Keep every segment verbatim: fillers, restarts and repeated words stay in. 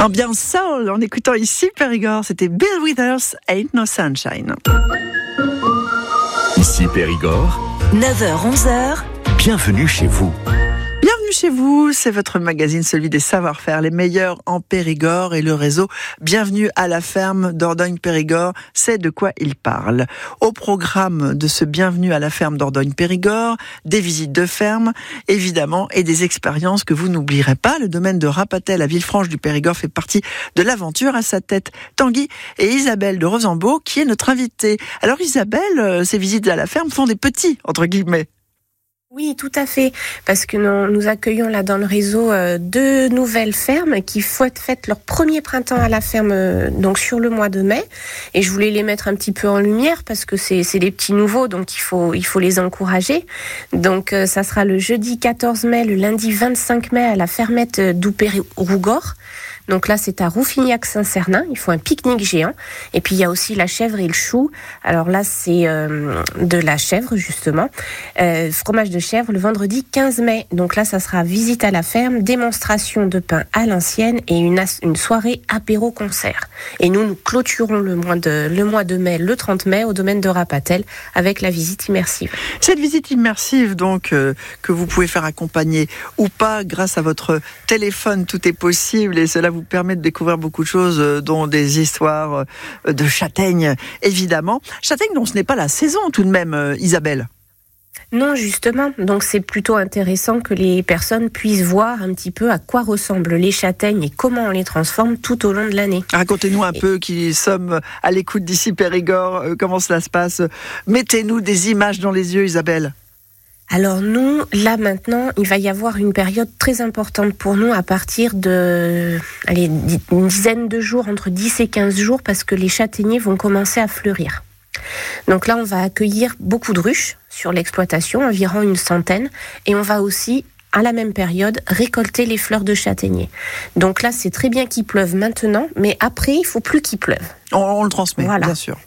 Ambiance soul en écoutant ici Périgord, c'était Bill Withers, Ain't No Sunshine. Ici Périgord, neuf heures onze heures. Bienvenue chez vous. Bienvenue chez vous, c'est votre magazine, celui des savoir-faire, les meilleurs en Périgord et le réseau Bienvenue à la ferme Dordogne-Périgord, c'est de quoi il parle. Au programme de ce Bienvenue à la ferme Dordogne-Périgord, des visites de ferme, évidemment, et des expériences que vous n'oublierez pas. Le domaine de Rapatel à Villefranche du Périgord fait partie de l'aventure. À sa tête, Tanguy et Isabelle de Rosambeau, qui est notre invitée. Alors Isabelle, ces visites à la ferme font des petits, entre guillemets. Oui, tout à fait, parce que nous, nous accueillons là dans le réseau euh, deux nouvelles fermes qui fêtent leur premier printemps à la ferme, euh, donc sur le mois de mai. Et je voulais les mettre un petit peu en lumière parce que c'est, c'est des petits nouveaux, donc il faut, il faut les encourager. Donc euh, ça sera le jeudi quatorze mai, le lundi vingt-cinq mai à la fermette d'Oupéry-Rougor. Donc là, c'est à Rouffignac-Saint-Cernin. Il faut un pique-nique géant. Et puis, il y a aussi la chèvre et le chou. Alors là, c'est euh, de la chèvre, justement. Euh, fromage de chèvre le vendredi quinze mai. Donc là, ça sera visite à la ferme, démonstration de pain à l'ancienne et une, as- une soirée apéro-concert. Et nous, nous clôturons le mois, de, le mois de mai, le trente mai, au domaine de Rapatel, avec la visite immersive. Cette visite immersive, donc, euh, que vous pouvez faire accompagner ou pas, grâce à votre téléphone, tout est possible et cela vous permet de découvrir beaucoup de choses, euh, dont des histoires euh, de châtaignes, évidemment. Châtaignes dont ce n'est pas la saison, tout de même, euh, Isabelle. Non, justement. Donc, c'est plutôt intéressant que les personnes puissent voir un petit peu à quoi ressemblent les châtaignes et comment on les transforme tout au long de l'année. Racontez-nous un et... peu, qui sommes à l'écoute d'ici Périgord, euh, comment cela se passe. Mettez-nous des images dans les yeux, Isabelle. Alors nous, là maintenant, il va y avoir une période très importante pour nous à partir de allez, une dizaine de jours, entre dix et quinze jours, parce que les châtaigniers vont commencer à fleurir. Donc là, on va accueillir beaucoup de ruches sur l'exploitation, environ une centaine, et on va aussi, à la même période, récolter les fleurs de châtaignier. Donc là, c'est très bien qu'il pleuve maintenant, mais après, il ne faut plus qu'il pleuve. On, on le transmet, voilà. Bien sûr.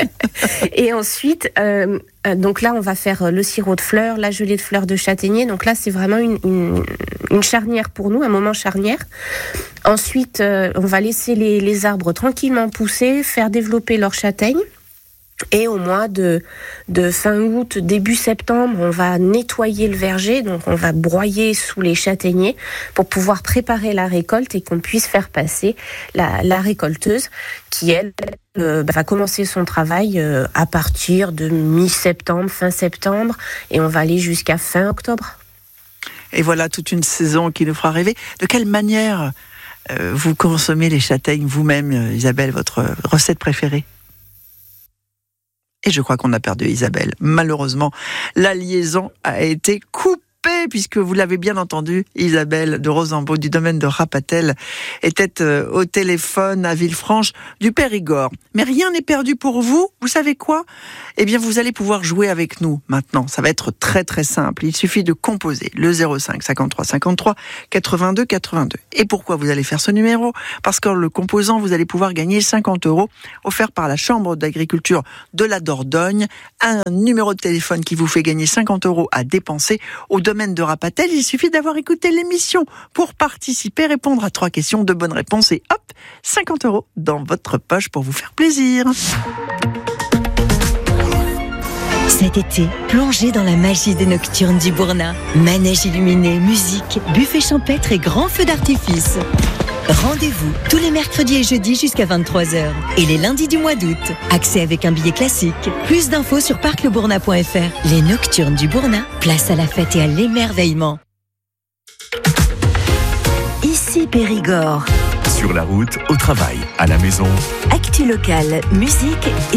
Et ensuite, euh, donc là, on va faire le sirop de fleurs, la gelée de fleurs de châtaignier. Donc là, c'est vraiment une, une, une charnière pour nous, un moment charnière. Ensuite, euh, on va laisser les, les arbres tranquillement pousser, faire développer leurs châtaignes. Et au mois de, de fin août, début septembre, on va nettoyer le verger, donc on va broyer sous les châtaigniers pour pouvoir préparer la récolte et qu'on puisse faire passer la, la récolteuse qui, elle, euh, va commencer son travail euh, à partir de mi-septembre, fin septembre, et on va aller jusqu'à fin octobre. Et voilà toute une saison qui nous fera rêver. De quelle manière euh, vous consommez les châtaignes vous-même, Isabelle, votre recette préférée ? Et je crois qu'on a perdu Isabelle. Malheureusement, la liaison a été coupée, puisque vous l'avez bien entendu, Isabelle de Rosambeau du domaine de Rapatel était euh, au téléphone à Villefranche du Périgord. Mais rien n'est perdu pour vous. Vous savez quoi ? Eh bien, vous allez pouvoir jouer avec nous maintenant. Ça va être très très simple. Il suffit de composer le zéro cinq cinquante-trois cinquante-trois quatre-vingt-deux quatre-vingt-deux. Et pourquoi vous allez faire ce numéro ? Parce qu'en le composant, vous allez pouvoir gagner cinquante euros offerts par la Chambre d'agriculture de la Dordogne. Un numéro de téléphone qui vous fait gagner cinquante euros à dépenser au domaine de Rapatel. Il suffit d'avoir écouté l'émission pour participer, répondre à trois questions, de bonnes réponses et hop, cinquante euros dans votre poche pour vous faire plaisir. Cet été, plongez dans la magie des nocturnes du Bournat. Manège illuminé, musique, buffet champêtre et grands feux d'artifice. Rendez-vous tous les mercredis et jeudis jusqu'à vingt-trois heures. Et les lundis du mois d'août, accès avec un billet classique. Plus d'infos sur parc le bournat point f r. Les nocturnes du Bournat, place à la fête et à l'émerveillement. Ici Périgord. Sur la route, au travail, à la maison. Actu locale, musique et